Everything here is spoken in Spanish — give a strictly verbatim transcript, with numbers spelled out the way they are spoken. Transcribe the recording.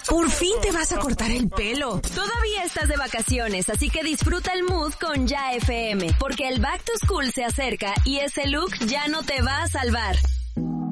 Por fin te vas a cortar el pelo. Todavía estás de vacaciones, así que disfruta el mood con Ya F M, porque el Back to School se acerca y ese look ya no te va a salvar.